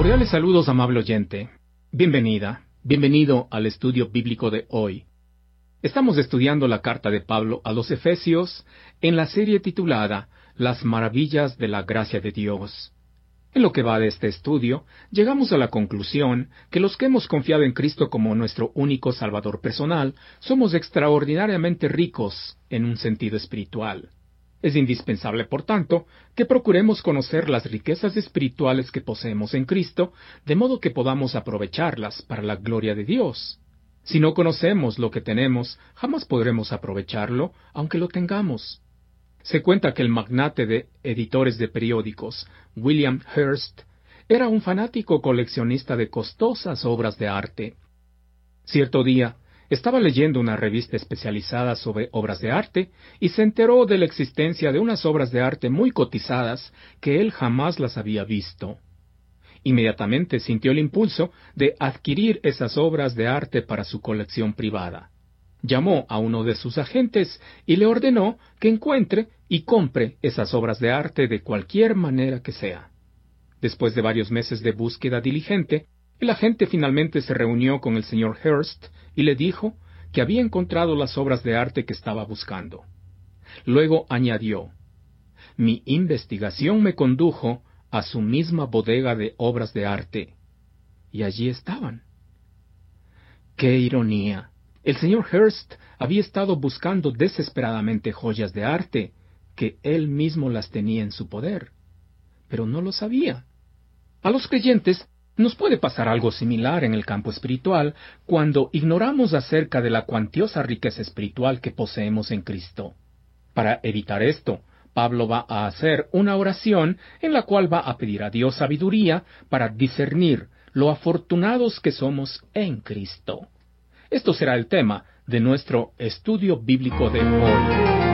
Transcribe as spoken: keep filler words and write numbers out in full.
Cordiales saludos, amable oyente. Bienvenida, bienvenido al estudio bíblico de hoy. Estamos estudiando la carta de Pablo a los Efesios en la serie titulada Las maravillas de la gracia de Dios. En lo que va de este estudio, llegamos a la conclusión que los que hemos confiado en Cristo como nuestro único Salvador personal, somos extraordinariamente ricos en un sentido espiritual. Es indispensable, por tanto, que procuremos conocer las riquezas espirituales que poseemos en Cristo, de modo que podamos aprovecharlas para la gloria de Dios. Si no conocemos lo que tenemos, jamás podremos aprovecharlo, aunque lo tengamos. Se cuenta que el magnate de editores de periódicos, William Hearst, era un fanático coleccionista de costosas obras de arte. Cierto día, estaba leyendo una revista especializada sobre obras de arte y se enteró de la existencia de unas obras de arte muy cotizadas que él jamás las había visto. Inmediatamente sintió el impulso de adquirir esas obras de arte para su colección privada. Llamó a uno de sus agentes y le ordenó que encuentre y compre esas obras de arte de cualquier manera que sea. Después de varios meses de búsqueda diligente, el agente finalmente se reunió con el señor Hearst y le dijo que había encontrado las obras de arte que estaba buscando. Luego añadió: «Mi investigación me condujo a su misma bodega de obras de arte, y allí estaban». ¡Qué ironía! El señor Hearst había estado buscando desesperadamente joyas de arte, que él mismo las tenía en su poder, pero no lo sabía. A los creyentes nos puede pasar algo similar en el campo espiritual cuando ignoramos acerca de la cuantiosa riqueza espiritual que poseemos en Cristo. Para evitar esto, Pablo va a hacer una oración en la cual va a pedir a Dios sabiduría para discernir lo afortunados que somos en Cristo. Esto será el tema de nuestro estudio bíblico de hoy.